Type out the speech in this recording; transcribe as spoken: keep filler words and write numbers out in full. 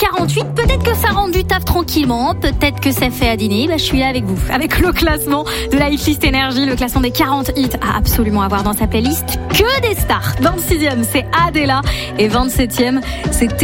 quarante-huit. Peut-être que ça rend du taf tranquillement. Peut-être que ça fait à dîner. Bah, je suis là avec vous. Avec le classement de la Hitlist Énergie. Le classement des quarante hits à absolument avoir dans sa playlist. Que des stars. vingt-sixième, c'est Adela. Et vingt-septième, c'est